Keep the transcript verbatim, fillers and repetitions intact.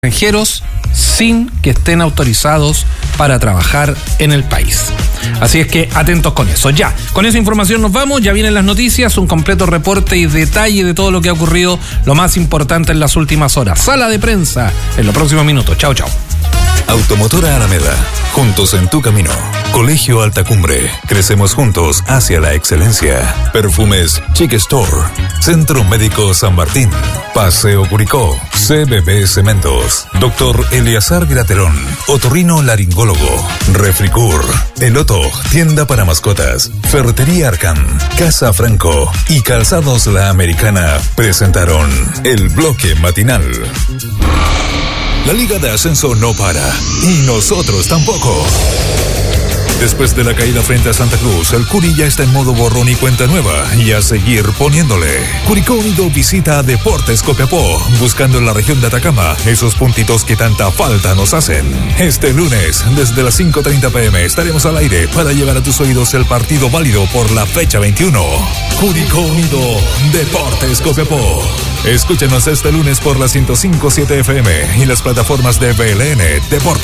extranjeros sin que estén autorizados para trabajar en el país. Así es que atentos con eso. Ya, con esa información nos vamos, ya vienen las noticias, un completo reporte y detalle de todo lo que ha ocurrido, lo más importante en las últimas horas. Sala de prensa en los próximos minutos. Chao, chao. Automotora Alameda, juntos en tu camino. Colegio Alta Cumbre, crecemos juntos hacia la excelencia. Perfumes Chic Store, Centro Médico San Martín, Paseo Curicó, C B B Cementos, Doctor Eleazar Graterón, Otorrino Laringólogo, Refricur, Eloto, tienda para mascotas, Ferretería Arcam, Casa Franco y Calzados La Americana presentaron el bloque matinal. La Liga de Ascenso no para, y nosotros tampoco. Después de la caída frente a Santa Cruz, el Curi ya está en modo borrón y cuenta nueva, y a seguir poniéndole. Curicó Unido visita a Deportes Copiapó, buscando en la región de Atacama esos puntitos que tanta falta nos hacen. Este lunes, desde las cinco treinta pm, estaremos al aire para llevar a tus oídos el partido válido por la fecha veintiuno. Curicó Unido, Deportes Copiapó. Escúchenos este lunes por la ciento cinco punto siete F M y las plataformas de B L N Deportes.